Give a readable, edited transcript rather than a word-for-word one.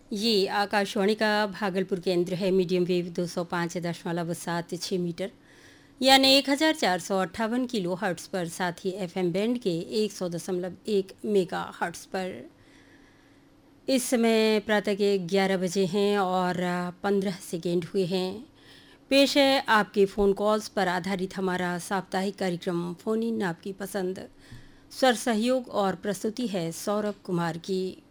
ये आकाशवाणी का भागलपुर केंद्र है। मीडियम वेव 205.76 मीटर यानी 1458 किलो हर्ट्स पर, साथ ही एफएम बैंड के 100.1 मेगा हर्ट्स पर। इस समय प्रातः के 11 बजे हैं और 15 सेकेंड हुए हैं। पेश है आपके फ़ोन कॉल्स पर आधारित हमारा साप्ताहिक कार्यक्रम फ़ोन इन आपकी पसंद। स्वर सहयोग और प्रस्तुति है सौरभ कुमार की।